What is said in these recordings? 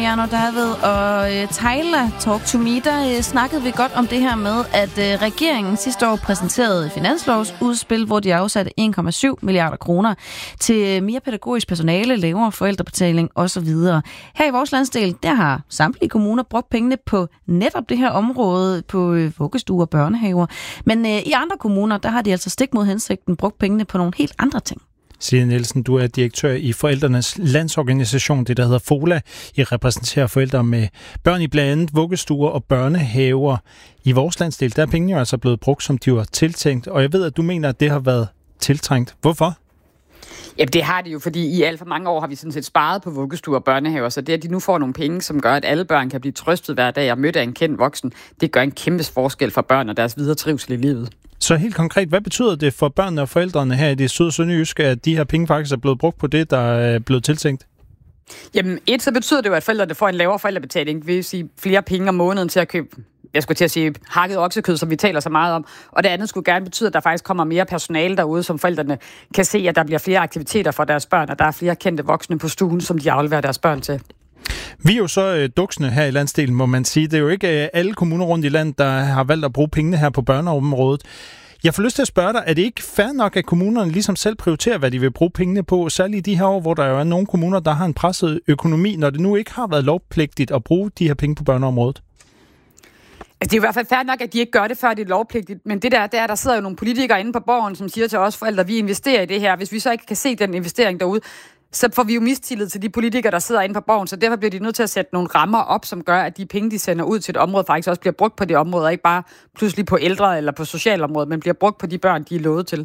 Mariano David og Tyler Talk to Me, der snakkede vi godt om det her med, at regeringen sidste år præsenterede finanslovsudspil, hvor de afsatte 1,7 milliarder kroner til mere pædagogisk personale, lavere forældrebetaling osv. Her i vores landsdel, der har samtlige kommuner brugt pengene på netop det her område, på vuggestuer og børnehaver. Men i andre kommuner, der har de altså stik mod hensigten brugt pengene på nogle helt andre ting. Signe Nielsen, du er direktør i Forældrenes Landsorganisation, det der hedder FOLA. I repræsenterer forældre med børn i blandt andet vuggestuer og børnehaver. I vores landsdel, der er pengene jo altså blevet brugt, som de var tiltænkt, og jeg ved, at du mener, at det har været tiltrængt. Hvorfor? Jamen det har det jo, fordi i alt for mange år har vi sådan set sparet på vuggestuer og børnehaver, så det, at de nu får nogle penge, som gør, at alle børn kan blive trøstet hver dag og mødt af en kendt voksen, det gør en kæmpe forskel for børn og deres videre trivsel i livet. Så helt konkret, hvad betyder det for børnene og forældrene her i det syd- og sønderjyske, at de her penge faktisk er blevet brugt på det, der er blevet tiltænkt? Jamen så betyder det jo, at forældrene får en lavere forældrebetaling, det vil sige flere penge om måneden til at købe, jeg skulle til at sige, hakket oksekød, som vi taler så meget om. Og det andet skulle gerne betyde, at der faktisk kommer mere personale derude, som forældrene kan se, at der bliver flere aktiviteter for deres børn, og der er flere kendte voksne på stuen, som de afleverer deres børn til. Vi er jo så duksne her i landsdelen, må man sige. Det er jo ikke alle kommuner rundt i landet, der har valgt at bruge pengene her på børneområdet. Jeg får lyst til at spørge dig, er det ikke fair nok, at kommunerne ligesom selv prioriterer, hvad de vil bruge pengene på, særligt i de her år, hvor der jo er nogle kommuner, der har en presset økonomi, når det nu ikke har været lovpligtigt at bruge de her penge på børneområdet? Altså, det er i hvert fald fair nok, at de ikke gør det, før det er lovpligtigt. Men det der sidder jo nogle politikere inde på borgen, som siger til os forældre, vi investerer i det her. Hvis vi så ikke kan se den investering derude, så får vi jo mistillid til de politikere, der sidder inde på borgen. Så derfor bliver de nødt til at sætte nogle rammer op, som gør, at de penge, de sender ud til et område, faktisk også bliver brugt på det område, og ikke bare pludselig på ældre eller på socialområdet, men bliver brugt på de børn, de er lovet til.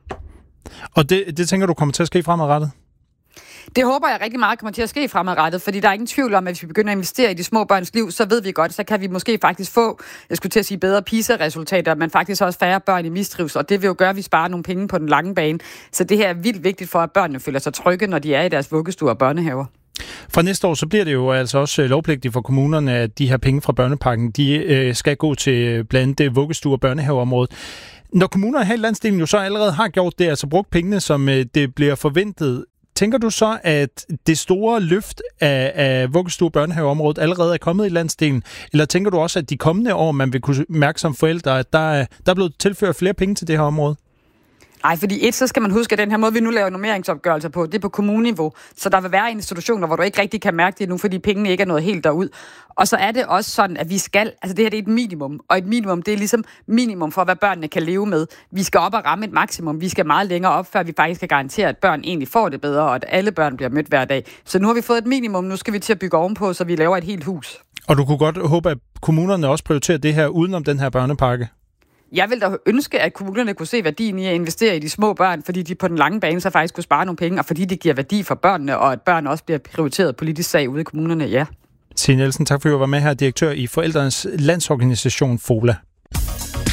Og det tænker du kommer til at ske fremadrettet? Det håber jeg rigtig meget kommer til at ske fremadrettet, fordi der er ingen tvivl om, at hvis vi begynder at investere i de små børns liv, så ved vi godt, så kan vi måske faktisk få, jeg skulle til at sige, bedre PISA-resultater, men faktisk også færre børn i mistrivsel, og det vil jo gøre, at vi sparer nogle penge på den lange bane. Så det her er vildt vigtigt for, at børnene føler sig trygge, når de er i deres vuggestuer og børnehaver. Fra næste år, så bliver det jo altså også lovpligtigt for kommunerne, at de her penge fra børnepakken, de skal gå til blandt andet vuggestuer og børnehaveområdet. Når kommunerne her i landsdelen jo så allerede har gjort det, altså brugt pengene, som det bliver forventet, tænker du så, at det store løft af vuggestue- og børnehaveområdet allerede er kommet i landsdelen? Eller tænker du også, at de kommende år, man vil kunne mærke som forældre, at der er blevet tilført flere penge til det her område? Nej, fordi så skal man huske, at den her måde, vi nu laver normeringsopgørelser på, det er på kommuneniveau. Så der vil være institutioner, hvor du ikke rigtig kan mærke det nu, fordi pengene ikke er nået helt derud. Og så er det også sådan, at vi skal, altså det her det er et minimum, og et minimum, det er ligesom minimum for, hvad børnene kan leve med. Vi skal op og ramme et maksimum, vi skal meget længere op, før vi faktisk kan garantere, at børn egentlig får det bedre, og at alle børn bliver mødt hver dag. Så nu har vi fået et minimum, nu skal vi til at bygge ovenpå, så vi laver et helt hus. Og du kunne godt håbe, at kommunerne også prioriterer det her udenom den her børnepakke? Jeg vil da ønske, at kommunerne kunne se værdien i at investere i de små børn, fordi de på den lange bane så faktisk kunne spare nogle penge, og fordi det giver værdi for børnene, og at børn også bliver prioriteret politisk sag ude i kommunerne, ja. Signe Nielsen, tak fordi du var med her, direktør i Forældrenes Landsorganisation FOLA.